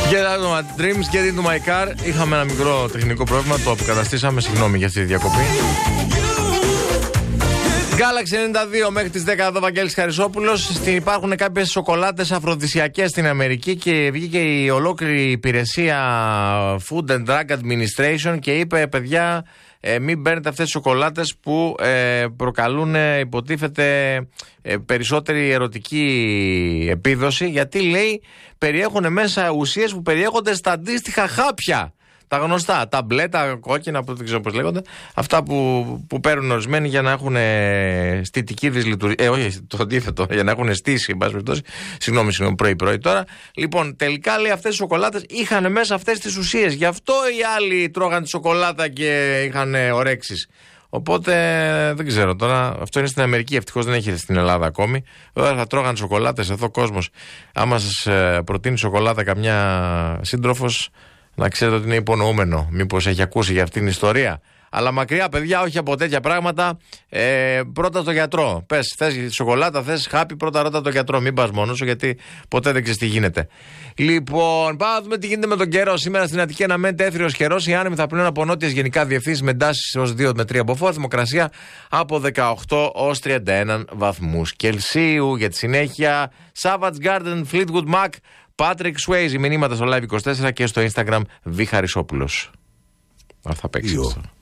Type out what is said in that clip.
Get out of my dreams, get into my car. Είχαμε ένα μικρό τεχνικό πρόβλημα, το αποκαταστήσαμε. Συγγνώμη για αυτή τη διακοπή. Galaxy 92 μέχρι τις 10 εδώ, Βαγγέλης Χαρισόπουλος. Υπάρχουν κάποιες σοκολάτες αφροδισιακές στην Αμερική και βγήκε η ολόκληρη υπηρεσία Food and Drug Administration και είπε, παιδιά, μην παίρνετε αυτές τις σοκολάτες που προκαλούν, υποτίθεται, περισσότερη ερωτική επίδοση, γιατί, λέει, περιέχουν μέσα ουσίες που περιέχονται στα αντίστοιχα χάπια. Τα γνωστά, τα μπλε, τα κόκκινα, που δεν ξέρω πώς λέγονται. Αυτά που παίρνουν ορισμένοι για να έχουν στιτική δυσλειτουργία. Όχι, το αντίθετο, για να έχουν στήσει, εν πάση περιπτώσει. Συγγνώμη, πρωί-πρωί τώρα. Λοιπόν, τελικά, λέει, αυτές οι σοκολάτες είχαν μέσα αυτές τις ουσίες. Γι' αυτό οι άλλοι τρώγαν τη σοκολάτα και είχαν ορέξεις. Οπότε δεν ξέρω τώρα. Αυτό είναι στην Αμερική, ευτυχώς δεν έχει στην Ελλάδα ακόμη. Τώρα θα τρώγαν σοκολάτες εδώ ο κόσμος. Άμα σας προτείνει σοκολάτα καμιά σύντροφος, να ξέρετε ότι είναι υπονοούμενο. Μήπως έχει ακούσει για αυτήν την ιστορία. Αλλά μακριά, παιδιά, όχι από τέτοια πράγματα. Πρώτα στο γιατρό. Πες, θες σοκολάτα, θες χάπι, πρώτα ρώτα τον γιατρό. Μην πας μόνος σου, γιατί ποτέ δεν ξέρεις τι γίνεται. Λοιπόν, πάμε να δούμε τι γίνεται με τον καιρό. Σήμερα στην Αττική αναμένεται έθριος καιρός. Οι άνεμοι θα πλέουν από νότιες γενικά διευθύνσεις με εντάσεις ως 2 με 3 από φόρ. Θερμοκρασία από 18 ως 31 βαθμούς Κελσίου. Για τη συνέχεια, Savage Garden, Fleetwood Mac, Patrick Swayze, μηνύματα στο Live24 και στο Instagram Β Χαρισόπουλος. Θα παίξει.